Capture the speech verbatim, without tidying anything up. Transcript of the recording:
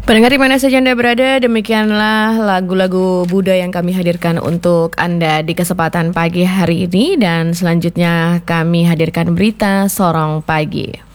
Pendengar di mana saja Anda berada, demikianlah lagu-lagu Buddha yang kami hadirkan untuk Anda di kesempatan pagi hari ini. Dan selanjutnya kami hadirkan berita Sorong Pagi.